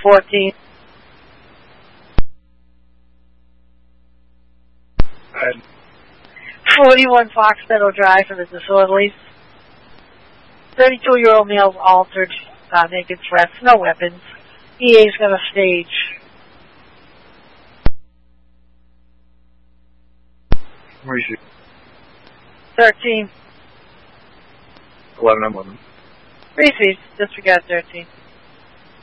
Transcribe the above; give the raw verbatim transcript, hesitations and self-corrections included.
fourteen. Right. forty-one Fox Meadow Drive for the disorderlies. thirty-two-year-old male altered, uh, naked threats, no weapons. E A's got a stage. Where is she? thirteen. eleven, I'm eleven. Received. Disregard thirteen.